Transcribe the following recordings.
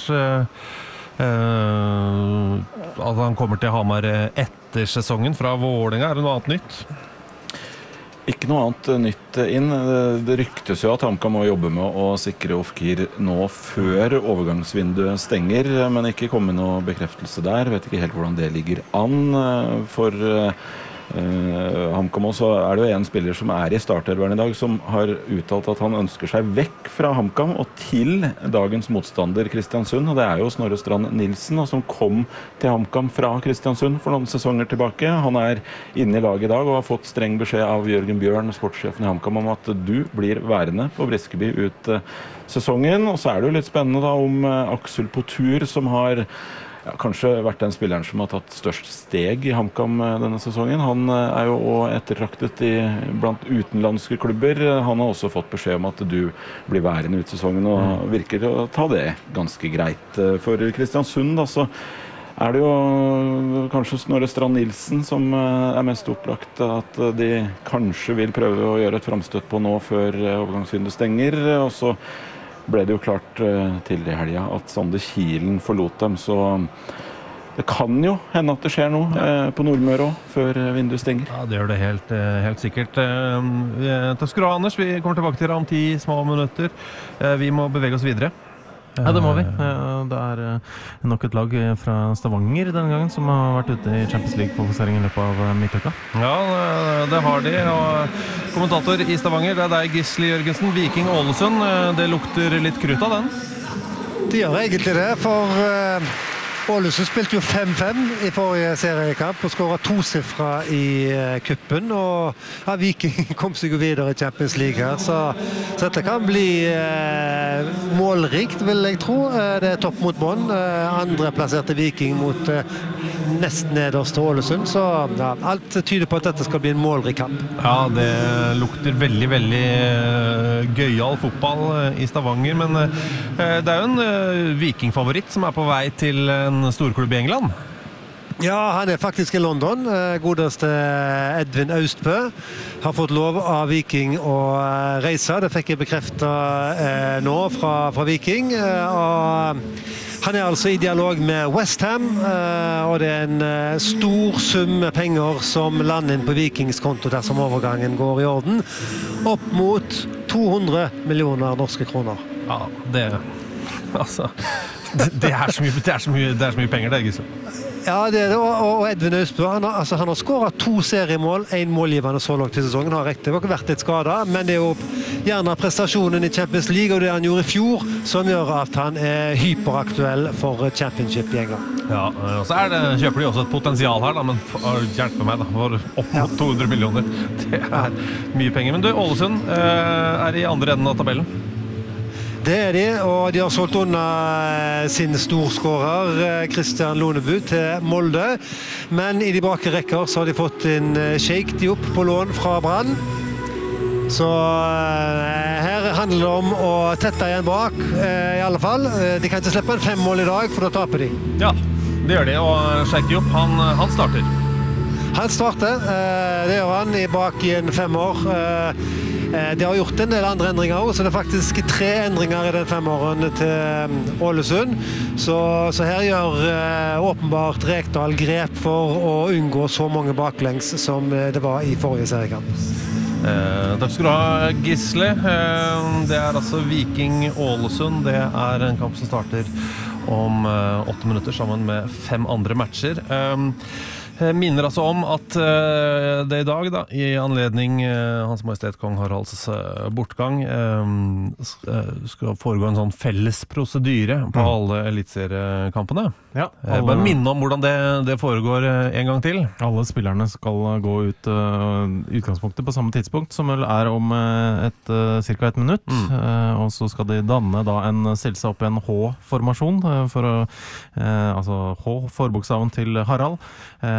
at han kommer til Hamar etter sesongen fra Vålerenga. Det noe annet nytt? Ikke noe annet nytt inn. Det ryktes jo at HamKam må jobbe med å sikre Ofkir nå før overgangsvinduet stenger, men ikke komme noe bekreftelse der. Vet ikke helt hvordan det ligger an. For HamKam også det jo en spiller som I startervern I dag, som har uttalt at han ønsker seg vekk fra HamKam og til dagens motstander Kristiansund, og det jo Snorre Strand Nilsen, som kom til HamKam fra Kristiansund for noen sesonger tilbake. Han inne I laget I dag og har fått streng beskjed av Jørgen Bjørn, sportssjefen I HamKam, om at du blir værende på Briskeby ut sesongen. Og så det jo litt spennende da om Aksel Potur, som har kanskje vært den spilleren som har tatt størst steg I HamKam denne sesongen. Han jo også ettertraktet blant utenlandske klubber. Han har også fått beskjed om at du blir værende ut sesongen og virker å ta det ganske greit. For Kristiansund da, så det jo kanskje Snorre Strand Nilsen som mest opplagt at de kanskje vil prøve å gjøre et fremstøt på nå før overgangsvinduet stenger, og så ble det jo klart til I helga at Sander Kielen forlot dem, så det kan jo hende at det skjer noe på Nordmøre også, før vinduet stenger. Ja, det gjør det helt sikkert. Takk skal du ha, Anders. Vi kommer tilbake til deg om 10 små minutter. Vi må bevege oss videre. Ja, det må vi. Det nok et lag fra Stavanger denne gangen som har vært ute I Champions League-kvalifiseringen I løpet av midtuka. Ja, det har de. Og kommentator I Stavanger, det deg, Gisli Jørgensen. Viking Ålesund, det lukter litt krutt av den? De gjør egentlig det, for Ålesund spilte jo 5-5 I forrige seriekamp og skåret 2-sifra I kuppen, og Viking kom seg jo videre I Champions League her, så dette kan bli målrikt, vil jeg tro. Det topp mot bånd, andre plasserte Viking mot nesten nederst til Ålesund, så alt tyder på at dette skal bli en målrik kamp. Ja, det lukter veldig, veldig gøyal fotball I Stavanger, men det jo en Viking-favoritt som på vei til en storklubb I England. Ja, han faktisk I London. Godeste Edvin Austbø har fått lov av Viking å reise. Det fikk jeg bekreftet nå fra Viking. Og han altså I dialog med West Ham, og det en stor sum med penger som lander inn på Vikings konto dersom overgangen går I orden. Opp mot 200 millioner norske kroner. Ja, det altså det så mye penger det, Gisle. Ja, det det, og Edvin Austbø, han har skåret 2 seriemål, 1 målgivende så langt I sesongen, har riktig nok vært litt skadet, men det jo gjerne prestasjonen I Champions League, og det han gjorde I fjor, som gjør at han hyperaktuell for Championship I England. Ja, og så kjøper de også et potensial her da, men hjelp meg da, for opp mot 200 millioner, det mye penger. Men du, Ålesund I andre enden av tabellen. Det de, og de har solgt unna sin storskårer Christian Lonebu til Molde, men I de bakre rekker så har de fått en Sheikh Diop på lån fra Brann. Så her handler det om å tette igjen bak, I alle fall. De kan ikke slippe en 5 mål I dag, for da taper de. Ja, det gjør de, og Sheikh Diop, han starter. Han starter, det gjør han bak I en 5 år. De har gjort en del andre endringer også, så det faktisk 3 endringer I den 5 åren til Ålesund. Så her gjør åpenbart Rekdal grep for å unngå så mange baklengs som det var I forrige seriekamp. Takk skal du ha, Gisle. Det altså Viking Ålesund. Det en kamp som starter om 8 minutter sammen med 5 andre matcher. Minner altså om at det I dag da, I anledning Hans Majestet Kong Haralds bortgang skal foregå en sånn felles prosedyre på alle elitseriekampene. Ja, bare minne om hvordan det foregår en gang til. Alle spillerne skal gå ut utgangspunktet på samme tidspunkt, som vel om cirka 1 minutt. Og så skal de danne da stille seg opp I en H-formasjon, for å, altså H, forbokstaven til Harald.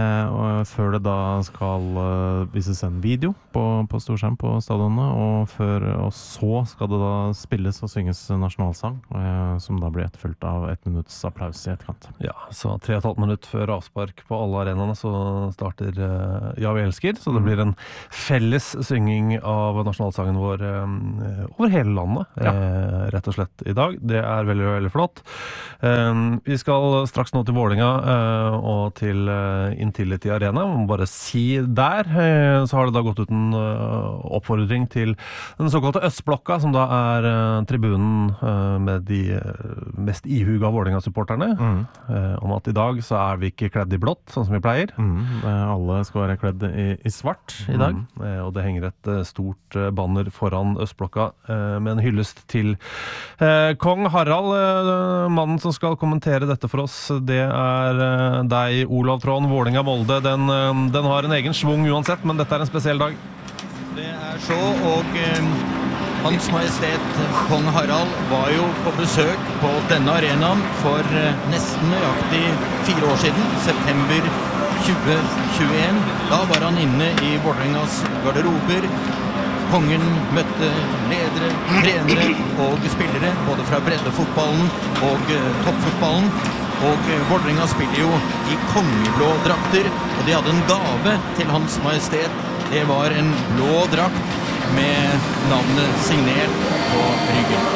og før det da skal vises en video på storskjerm på stadionet, og så skal det da spilles og synges nasjonalsang, som da blir etterfulgt av 1 minutts applaus i etterkant. Ja, så 3,5 minutter før avspark på alle arenaene så starter Ja, vi elsker, så det blir en felles synging av nasjonalsangen vår over hele landet, rett og slett i dag. Det er veldig, veldig flott. Vi skal straks nå til Vålinga og til Intility Arena. Man må bare si der, så har det da gått ut en oppfordring til den såkalte Østblokka, som da er tribunen med de mest ihuga Vålinga-supporterne, om at i dag så er vi ikke kledd i blått, sånn som vi pleier. Alle skal være kledd i svart i dag. Og det henger et stort banner foran Østblokka med en hyllest til Kong Harald. Mannen som skal kommentere dette for oss, det er deg, Olav Tråden. Vålinga Molde, den har en egen svung uansett, men dette er en spesiell dag. Det er så, og Hans Majestet Kong Harald var jo på besøk på denne arenaen for nesten nøyaktig 4 år siden, september 2021. Da var han inne i Vålerengas garderober. Kongen møtte ledere, trenere og spillere, både fra breddefotballen og toppfotballen. Og Vålerenga spiller jo i kongeblå drakter, og de hadde en gave til Hans Majestet. Det var en blå drakt med navnet signert på ryggen.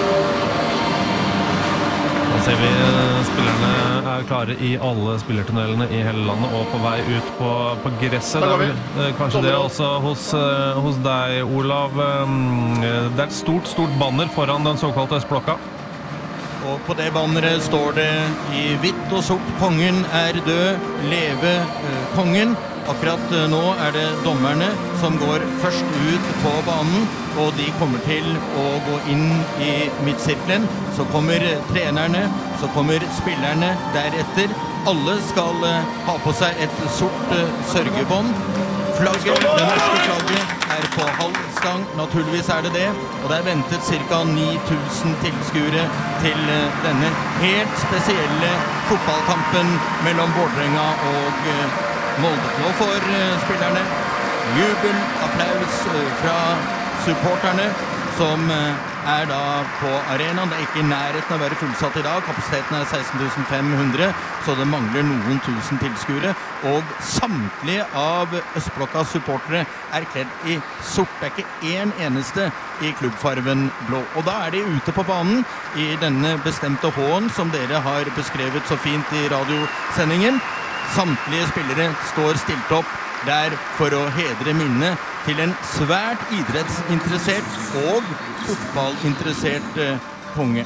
Nå ser vi spillerne er klare i alle spillertunnelene i hele landet og på vei ut på gresset. Kanskje det også hos deg, Olav. Det er et stort banner foran den såkalte Østblokka. Og på det banneret står det i hvitt og sort: kongen er død, leve kongen. Akkurat nå er det dommerne som går først ut på banen, og de kommer til å gå inn i midtsirkelen. Så kommer trenerne, så kommer spillerne deretter. Alle skal ha på seg et sort sørgebånd. Flagget, det norske flagget, er på halv stang. Naturligvis er det det, og det er ventet ca. 9000 tilskuere til denne helt spesielle fotballkampen mellom Vålerenga og Molde. Nå får spillerne jubel, applaus fra supporterne, som er da på arenaen. Det er ikke i nærheten av å være fullsatt i dag. Kapasiteten er 16.500, så det mangler noen tusen tilskuere. Og samtlige av Østblokkas supportere er kledd i sort. Det er ikke en eneste i klubbfarven blå. Og da er de ute på banen i denne bestemte H-en som dere har beskrevet så fint i radiosendingen. Samtlige spillere står stilt opp der for å hedre minnet til en svært idrettsinteressert og fotballinteressert konge.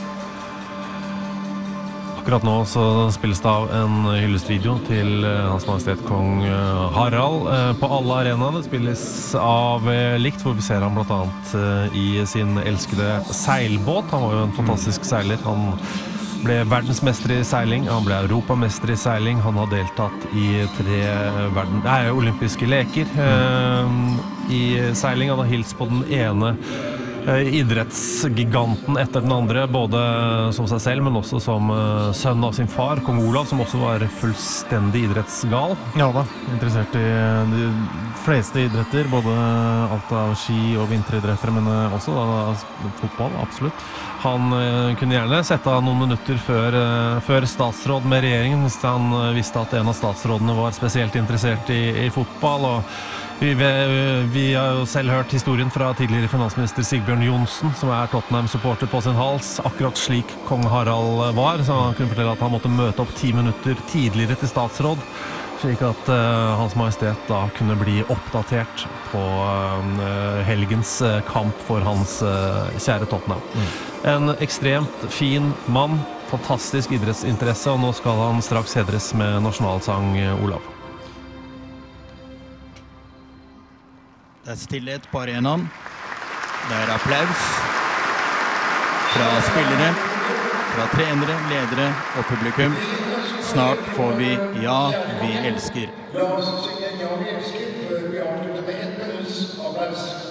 Akkurat nå så spilles det av en hyllestvideo til Hans Majestet Kong Harald på alle arenaene. Det spilles av likt, hvor vi ser han blant annet i sin elskede seilbåt. Han var jo en fantastisk seiler. Han ble verdensmester i seiling, han ble europamester i seiling, han har deltatt i 3 olympiske leker i seiling. Han har hilst på den ene idrettsgiganten etter den andre, både som seg selv, men også som sønn av sin far, Kong Olav, som også var fullstendig idrettsgal. Ja da, interessert i de fleste idretter, både alt av ski og vinteridretter, men også da, fotball, absolutt. Han kunne gjerne sette av noen minutter før statsråd med regjeringen, hvis han visste at en av statsrådene var spesielt interessert i fotball, og vi har jo selv hørt historien fra tidligere finansminister Sigbjørn Johnsen, som er Tottenham-supporter på sin hals, akkurat slik Kong Harald var, så han kunne fortelle at han måtte møte opp 10 minutter tidligere til statsråd, slik at Hans Majestet da kunne bli oppdatert på helgens kamp for hans kjære Tottenham. En ekstremt fin mann, fantastisk idrettsinteresse, og nå skal han straks hedres med nasjonalsang, Olav. Det er stillhet på arenaen. Det er applaus fra spillere, fra trenere, ledere og publikum. Snart får vi Ja, vi elsker. La oss synge Ja, vi elsker, før vi avslutter med 1 minutts applaus.